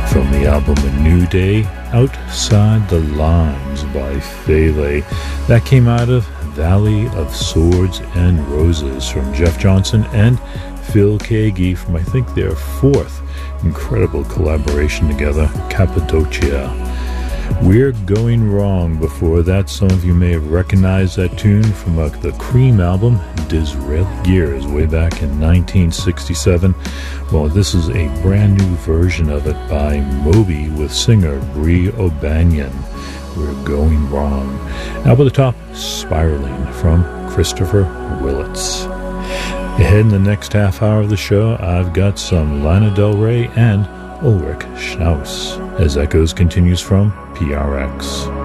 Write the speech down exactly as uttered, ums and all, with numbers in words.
From the album A New Day, Outside the Lines by Fele. That came out of Valley of Swords and Roses from Jeff Johnson and Phil Keaggy from, I think, their fourth incredible collaboration together, Cappadocia. We're Going Wrong. Before that, some of you may have recognized that tune from uh, the Cream album, Disraeli Gears, way back in nineteen sixty-seven. Well, this is a brand new version of it by Moby with singer Brie O'Banion. We're Going Wrong. Now at the top, Spiraling from Christopher Willits. Ahead in the next half hour of the show, I've got some Lana Del Rey and Ulrich Schnauz as Echoes continues from P R X.